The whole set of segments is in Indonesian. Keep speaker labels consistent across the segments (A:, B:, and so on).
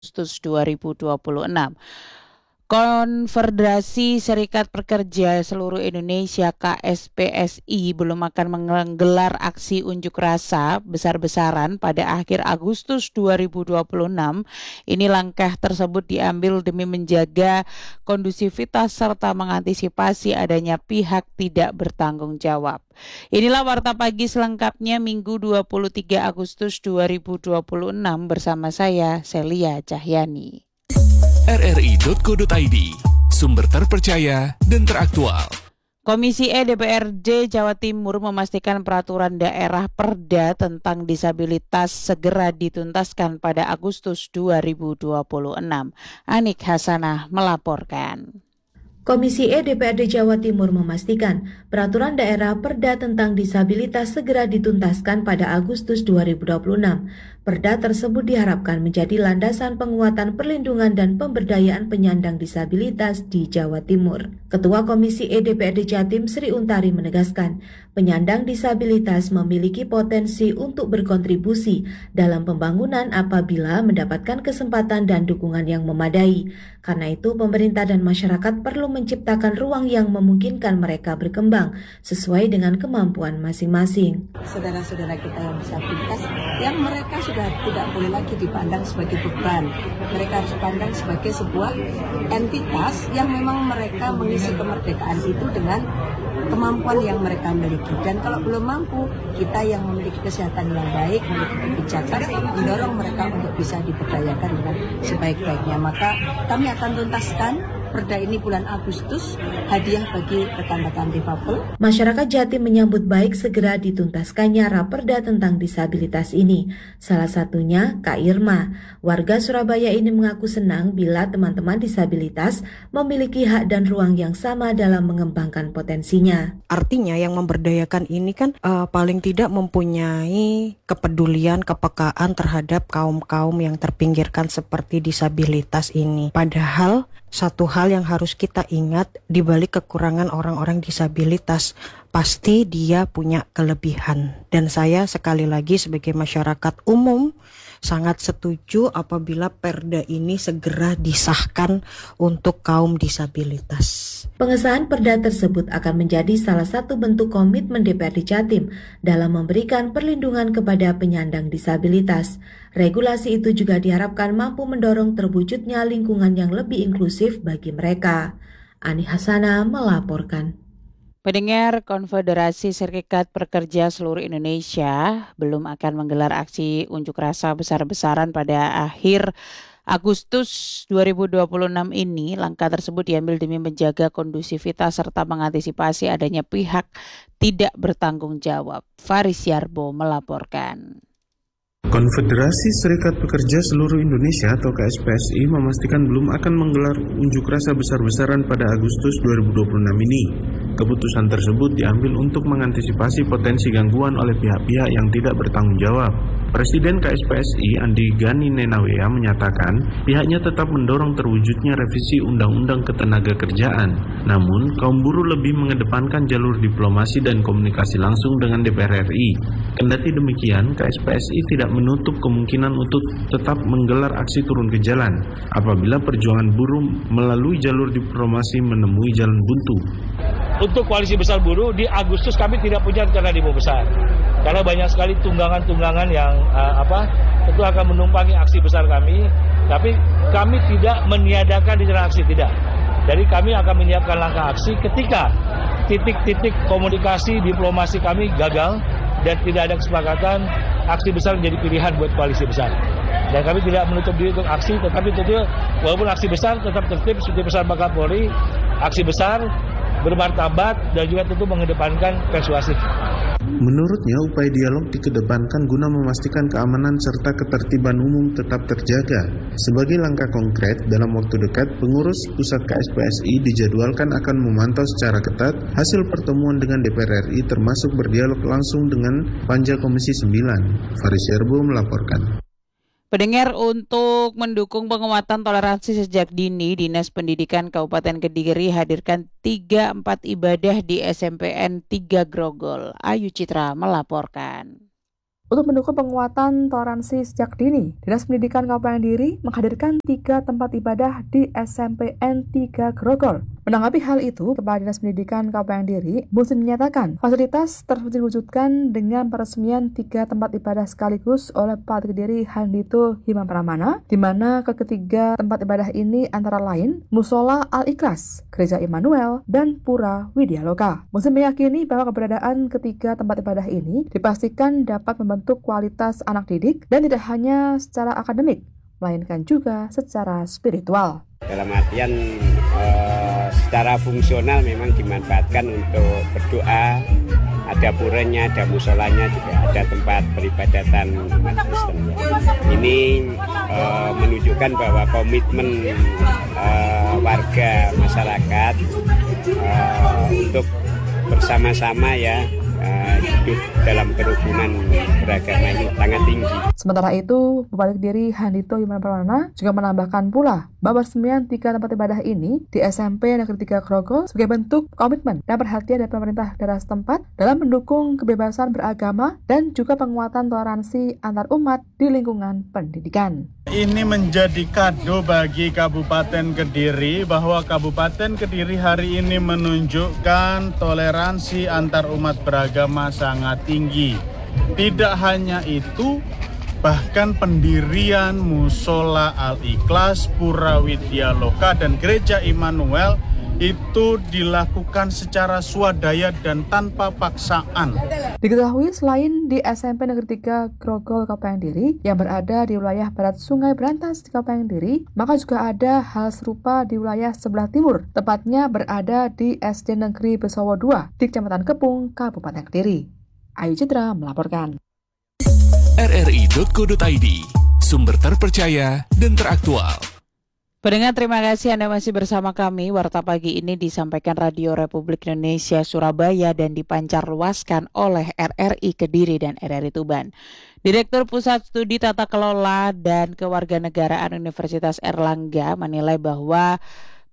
A: Agustus 2026. Konfederasi Serikat Pekerja Seluruh Indonesia KSPSI belum akan menggelar aksi unjuk rasa besar-besaran pada akhir Agustus 2026. Ini langkah tersebut diambil demi menjaga kondusivitas serta mengantisipasi adanya pihak tidak bertanggung jawab. Inilah Warta Pagi selengkapnya Minggu 23 Agustus 2026 bersama saya Celia Cahyani.
B: rri.co.id, sumber terpercaya dan teraktual.
A: Komisi E DPRD Jawa Timur memastikan peraturan daerah Perda tentang disabilitas segera dituntaskan pada Agustus 2026. Anik Hasanah melaporkan.
C: Komisi E DPRD Jawa Timur memastikan peraturan daerah Perda tentang disabilitas segera dituntaskan pada Agustus 2026. Perda tersebut diharapkan menjadi landasan penguatan perlindungan dan pemberdayaan penyandang disabilitas di Jawa Timur. Ketua Komisi E DPRD Jatim Sri Untari menegaskan, penyandang disabilitas memiliki potensi untuk berkontribusi dalam pembangunan apabila mendapatkan kesempatan dan dukungan yang memadai. Karena itu, pemerintah dan masyarakat perlu menciptakan ruang yang memungkinkan mereka berkembang sesuai dengan kemampuan masing-masing.
D: Saudara-saudara kita yang disabilitas, yang mereka sudah tidak boleh lagi dipandang sebagai beban. Mereka harus dipandang sebagai sebuah entitas yang memang mereka mengisi kemerdekaan itu dengan kemampuan yang mereka miliki. Dan kalau belum mampu, kita yang memiliki kesehatan yang baik, memiliki kebijakan, mendorong mereka untuk bisa diberdayakan dengan sebaik-baiknya. Maka kami akan tuntaskan Perda ini bulan Agustus, hadiah bagi rekan-rekan difabel.
C: Masyarakat Jatim menyambut baik segera dituntaskannya Raperda tentang disabilitas ini. Salah satunya Kak Irma. Warga Surabaya ini mengaku senang bila teman-teman disabilitas memiliki hak dan ruang yang sama dalam mengembangkan potensinya.
E: Artinya yang memberdayakan ini kan paling tidak mempunyai kepedulian, kepekaan terhadap kaum-kaum yang terpinggirkan seperti disabilitas ini. Padahal satu hal yang harus kita ingat, di balik kekurangan orang-orang disabilitas, pasti dia punya kelebihan. Dan saya sekali lagi sebagai masyarakat umum sangat setuju apabila Perda ini segera disahkan untuk kaum disabilitas.
C: Pengesahan Perda tersebut akan menjadi salah satu bentuk komitmen DPRD Jatim dalam memberikan perlindungan kepada penyandang disabilitas. Regulasi itu juga diharapkan mampu mendorong terwujudnya lingkungan yang lebih inklusif bagi mereka. Ani Hasanah melaporkan.
A: Pendengar, Konfederasi Serikat Pekerja Seluruh Indonesia belum akan menggelar aksi unjuk rasa besar-besaran pada akhir Agustus 2026 ini. Langkah tersebut diambil demi menjaga kondusivitas serta mengantisipasi adanya pihak tidak bertanggung jawab. Faris Yarbo melaporkan.
F: Konfederasi Serikat Pekerja Seluruh Indonesia atau KSPSI memastikan belum akan menggelar unjuk rasa besar-besaran pada Agustus 2026 ini. Keputusan tersebut diambil untuk mengantisipasi potensi gangguan oleh pihak-pihak yang tidak bertanggung jawab. Presiden KSPSI Andi Gani Nenawea menyatakan pihaknya tetap mendorong terwujudnya revisi Undang-Undang Ketenagakerjaan. Namun, kaum buruh lebih mengedepankan jalur diplomasi dan komunikasi langsung dengan DPR RI. Kendati demikian, KSPSI tidak menutup kemungkinan untuk tetap menggelar aksi turun ke jalan apabila perjuangan buruh melalui jalur diplomasi menemui jalan buntu.
G: Untuk koalisi besar buruh di Agustus kami tidak punya rencana demo besar karena banyak sekali tunggangan-tunggangan yang tentu akan menumpangi aksi besar kami. Tapi kami tidak meniadakan rencana aksi, tidak. Jadi kami akan menyiapkan langkah aksi ketika titik-titik komunikasi diplomasi kami gagal dan tidak ada kesepakatan, aksi besar menjadi pilihan buat koalisi besar. Dan kami tidak menutup diri untuk aksi, tetapi tentu walaupun aksi besar tetap tertib seperti pesan Pak Kapolri, aksi besar bermartabat dan juga tentu mengedepankan persuasif.
F: Menurutnya, upaya dialog dikedepankan guna memastikan keamanan serta ketertiban umum tetap terjaga. Sebagai langkah konkret, dalam waktu dekat, pengurus pusat KSPSI dijadwalkan akan memantau secara ketat hasil pertemuan dengan DPR RI termasuk berdialog langsung dengan Panja Komisi 9. Faris Yarbo melaporkan.
A: Pendengar, untuk mendukung penguatan toleransi sejak dini, Dinas Pendidikan Kabupaten Kediri hadirkan 3-4 ibadah di SMPN 3 Grogol. Ayu Citra melaporkan.
H: Untuk mendukung penguatan toleransi sejak dini, Dinas Pendidikan Kabupaten Kediri menghadirkan 3 tempat ibadah di SMPN 3 Grogol. Menanggapi hal itu, Kepala Dinas Pendidikan Kabupaten Kediri, Musin menyatakan fasilitas tersebut diwujudkan dengan peresmian 3 tempat ibadah sekaligus oleh Bupati Kediri Handito Himapramana, di mana ketiga tempat ibadah ini antara lain Musola Al-Ikhlas, Gereja Immanuel, dan Pura Widyaloka. Musin meyakini bahwa keberadaan ketiga tempat ibadah ini dipastikan dapat membentuk kualitas anak didik dan tidak hanya secara akademik, melainkan juga secara spiritual.
I: Dalam artian secara fungsional memang dimanfaatkan untuk berdoa, ada puranya, ada musolanya, juga ada tempat peribadatan umat Kristen. Ini menunjukkan bahwa komitmen warga masyarakat untuk bersama-sama ya hidup dalam kerukunan beragama ini sangat tinggi.
H: Sementara itu, Bupati Kediri Handito Himapramana juga menambahkan pula bahwa peresmian 3 tempat ibadah ini di SMP Negeri 3 Grogol sebagai bentuk komitmen dan perhatian dari pemerintah daerah setempat dalam mendukung kebebasan beragama dan juga penguatan toleransi antar umat di lingkungan pendidikan.
J: Ini menjadi kado bagi Kabupaten Kediri bahwa Kabupaten Kediri hari ini menunjukkan toleransi antar umat beragama sangat tinggi. Tidak hanya itu, bahkan pendirian Musola Al-Ikhlas, Pura Widyaloka, dan Gereja Immanuel itu dilakukan secara swadaya dan tanpa paksaan.
H: Diketahui selain di SMP Negeri 3 Grogol Kabupaten Kediri yang berada di wilayah barat Sungai Berantas di Kabupaten Kediri, maka juga ada hal serupa di wilayah sebelah timur, tepatnya berada di SD Negeri Besowo 2 di Kecamatan Kepung, Kabupaten Kediri. Ayu Citra melaporkan.
B: rri.co.id, sumber terpercaya dan teraktual.
A: Pendengar, terima kasih Anda masih bersama kami. Warta pagi ini disampaikan Radio Republik Indonesia Surabaya dan dipancarluaskan oleh RRI Kediri dan RRI Tuban. Direktur Pusat Studi Tata Kelola dan Kewarganegaraan Universitas Airlangga menilai bahwa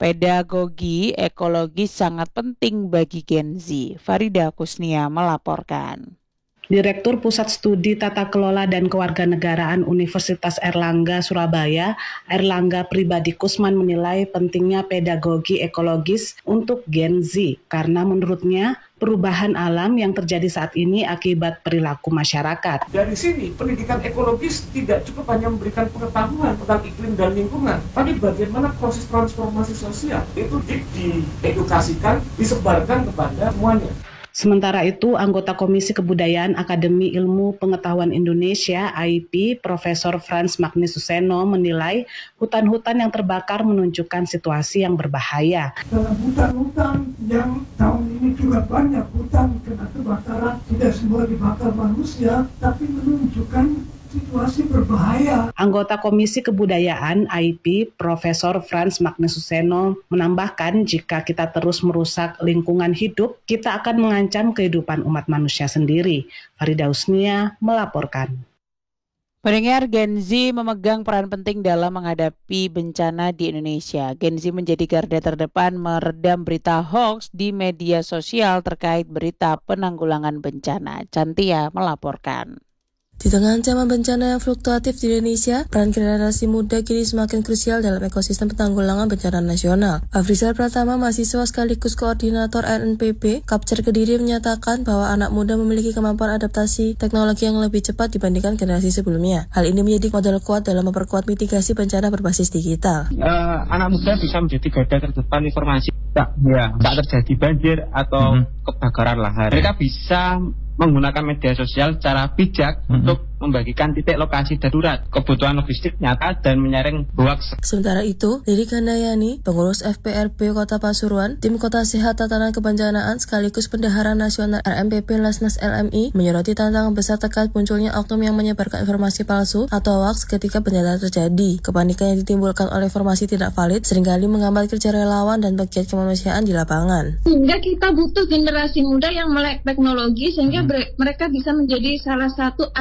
A: pedagogi ekologis sangat penting bagi Gen Z. Farida Kusnia melaporkan.
K: Direktur Pusat Studi Tata Kelola dan Kewarganegaraan Universitas Airlangga Surabaya, Airlangga Pribadi Kusman menilai pentingnya pedagogi ekologis untuk Gen Z karena menurutnya perubahan alam yang terjadi saat ini akibat perilaku masyarakat.
L: Dari sini, pendidikan ekologis tidak cukup hanya memberikan pengetahuan tentang iklim dan lingkungan, tapi bagaimana proses transformasi sosial itu diedukasikan, disebarkan kepada semuanya.
K: Sementara itu, anggota Komisi Kebudayaan Akademi Ilmu Pengetahuan Indonesia (AIP), Profesor Frans Magnus Suseno menilai hutan-hutan yang terbakar menunjukkan situasi yang berbahaya.
M: Dalam hutan-hutan yang tahun ini juga banyak hutan kena kebakaran, tidak semua dibakar manusia, tapi menunjukkan situasi berbahaya.
K: Anggota Komisi Kebudayaan AIP, Profesor Frans Magnus Suseno menambahkan jika kita terus merusak lingkungan hidup, kita akan mengancam kehidupan umat manusia sendiri. Farida Usnia melaporkan.
A: Pendengar, Gen Z memegang peran penting dalam menghadapi bencana di Indonesia. Gen Z menjadi garda terdepan meredam berita hoax di media sosial terkait berita penanggulangan bencana. Cantia melaporkan.
N: Di tengah ancaman bencana yang fluktuatif di Indonesia, peran generasi muda kini semakin krusial dalam ekosistem penanggulangan bencana nasional. Afrizal Pratama, mahasiswa sekaligus koordinator RNPP, Kapcer Kediri menyatakan bahwa anak muda memiliki kemampuan adaptasi teknologi yang lebih cepat dibandingkan generasi sebelumnya. Hal ini menjadi modal kuat dalam memperkuat mitigasi bencana berbasis digital.
O: Anak muda bisa menjadi garda terdepan informasi saat terjadi banjir atau kebakaran lahan. Mereka bisa menggunakan media sosial secara bijak untuk membagikan titik lokasi darurat, kebutuhan logistik nyata, dan menyaring hoaks.
N: Sementara itu, Lirik Handayani, pengurus FPRP Kota Pasuruan, Tim Kota Sehat Tatanan Kebencanaan sekaligus Bendahara Nasional RMPP Lasnas LMI, menyoroti tantangan besar terkait munculnya oknum yang menyebarkan informasi palsu atau hoaks ketika bencana terjadi. Kepanikan yang ditimbulkan oleh informasi tidak valid seringkali menghambat kerja relawan dan pegiat kemanusiaan di lapangan.
P: Sehingga kita butuh generasi muda yang melek teknologi sehingga mereka bisa menjadi salah satu agen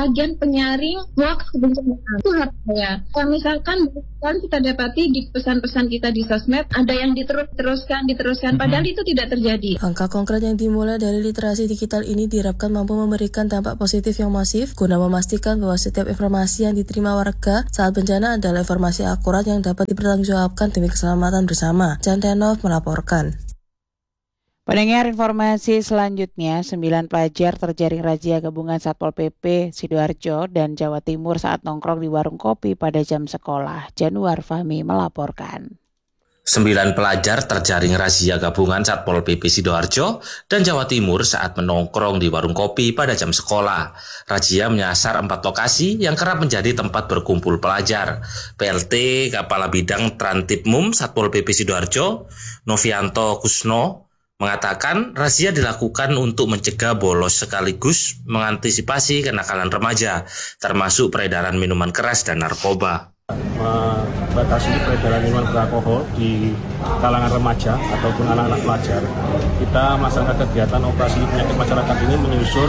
P: penyaring hoax kebencanaan. Itu harapannya. Kalau misalkan kita dapati di pesan-pesan kita di sosmed ada yang diteruskan, padahal itu tidak terjadi.
N: Langkah konkret yang dimulai dari literasi digital ini diharapkan mampu memberikan dampak positif yang masif guna memastikan bahwa setiap informasi yang diterima warga saat bencana adalah informasi akurat yang dapat dipertanggungjawabkan demi keselamatan bersama. Jantenov melaporkan.
A: Pendengar, informasi selanjutnya, 9 pelajar terjaring razia gabungan Satpol PP Sidoarjo dan Jawa Timur saat nongkrong di warung kopi pada jam sekolah. Januar Fahmi melaporkan.
Q: 9 pelajar terjaring razia gabungan Satpol PP Sidoarjo dan Jawa Timur saat menongkrong di warung kopi pada jam sekolah. Razia menyasar 4 lokasi yang kerap menjadi tempat berkumpul pelajar. PLT Kepala Bidang Trantipmum Satpol PP Sidoarjo, Novianto Kusno, mengatakan razia dilakukan untuk mencegah bolos sekaligus mengantisipasi kenakalan remaja, termasuk peredaran minuman keras dan narkoba.
R: Membatasi peredaran minuman beralkohol di kalangan remaja ataupun anak-anak pelajar. Kita melaksanakan kegiatan operasi penyakit masyarakat ini menyusur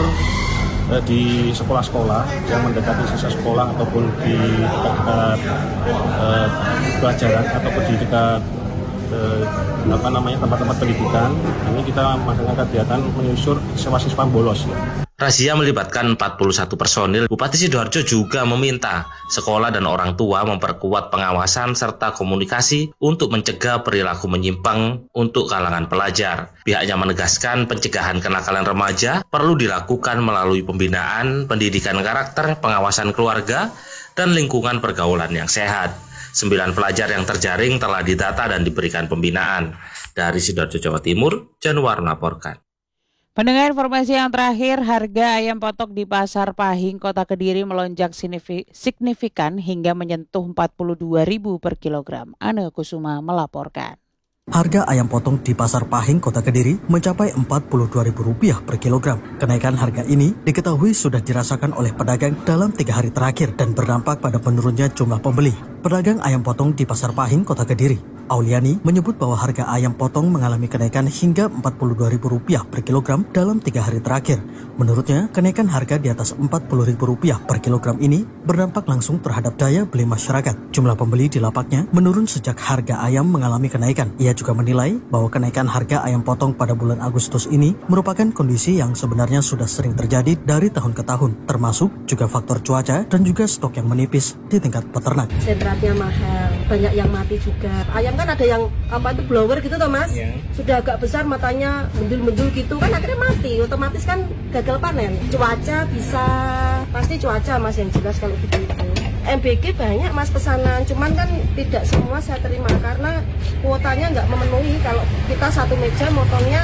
R: di sekolah-sekolah yang mendekati sisa sekolah ataupun di dekat pelajaran ataupun di dekat tempat-tempat pendidikan. Ini kita melaksanakan kegiatan menyusur siswa-siswa bolos.
Q: Razia melibatkan 41 personil. Bupati Sidoarjo juga meminta sekolah dan orang tua memperkuat pengawasan serta komunikasi untuk mencegah perilaku menyimpang untuk kalangan pelajar. Pihaknya menegaskan pencegahan kenakalan remaja perlu dilakukan melalui pembinaan, pendidikan karakter, pengawasan keluarga, dan lingkungan pergaulan yang sehat. 9 pelajar yang terjaring telah didata dan diberikan pembinaan. Dari Sidoarjo, Jawa Timur, Januar melaporkan.
A: Pendengar, informasi yang terakhir, harga ayam potok di Pasar Pahing, Kota Kediri melonjak signifikan hingga menyentuh Rp42.000 per kilogram. Ana Kusuma melaporkan.
S: Harga ayam potong di Pasar Pahing, Kota Kediri mencapai Rp42.000 per kilogram. Kenaikan harga ini diketahui sudah dirasakan oleh pedagang dalam 3 hari terakhir dan berdampak pada menurunnya jumlah pembeli. Pedagang ayam potong di Pasar Pahing, Kota Kediri, Auliani, menyebut bahwa harga ayam potong mengalami kenaikan hingga Rp42.000 per kilogram dalam 3 hari terakhir. Menurutnya, kenaikan harga di atas Rp40.000 per kilogram ini berdampak langsung terhadap daya beli masyarakat. Jumlah pembeli di lapaknya menurun sejak harga ayam mengalami kenaikan. Ia juga menilai bahwa kenaikan harga ayam potong pada bulan Agustus ini merupakan kondisi yang sebenarnya sudah sering terjadi dari tahun ke tahun, termasuk juga faktor cuaca dan juga stok yang menipis di tingkat peternak.
T: Sentratnya mahal, banyak yang mati juga. Ayam kan ada yang blower gitu toh Mas, sudah agak besar matanya mendul-mendul gitu kan akhirnya mati, otomatis kan gagal panen. Cuaca bisa, pasti cuaca Mas yang jelas kalau gitu. MBG banyak Mas pesanan, cuman kan tidak semua saya terima karena kuotanya nggak memenuhi. Kalau kita satu meja motongnya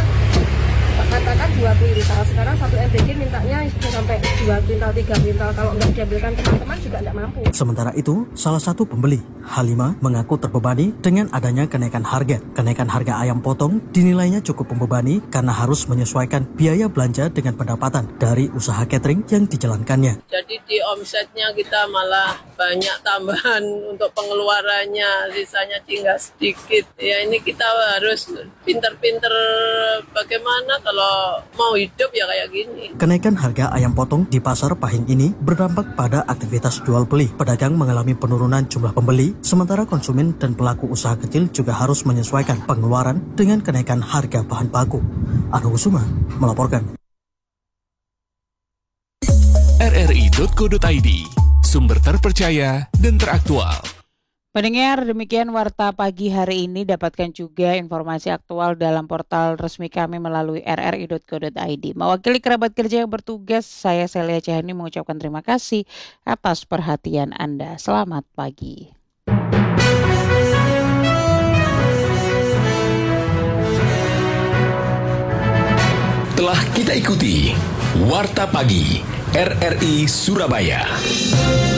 T: katakan 2 kuintal, sekarang satu MBG mintanya sampai 2 kuintal, 3 kuintal. Kalau nggak diambilkan teman-teman juga nggak mampu.
S: Sementara itu, salah satu pembeli, Halima, mengaku terbebani dengan adanya kenaikan harga. Kenaikan harga ayam potong dinilainya cukup membebani karena harus menyesuaikan biaya belanja dengan pendapatan dari usaha catering yang dijalankannya.
U: Jadi di omsetnya kita malah banyak tambahan untuk pengeluarannya, sisanya tinggal sedikit. Ya ini kita harus pinter-pinter bagaimana kalau mau hidup ya kayak gini.
S: Kenaikan harga ayam potong di Pasar Pahing ini berdampak pada aktivitas jual beli. Pedagang mengalami penurunan jumlah pembeli, sementara konsumen dan pelaku usaha kecil juga harus menyesuaikan pengeluaran dengan kenaikan harga bahan baku. Anu Kusuma melaporkan.
B: RRI.co.id, sumber terpercaya dan teraktual.
A: Pendengar, demikian Warta Pagi hari ini. Dapatkan juga informasi aktual dalam portal resmi kami melalui rri.co.id. Mewakili kerabat kerja yang bertugas, saya Celia Cahani mengucapkan terima kasih atas perhatian Anda. Selamat pagi.
B: Telah kita ikuti Warta Pagi RRI Surabaya.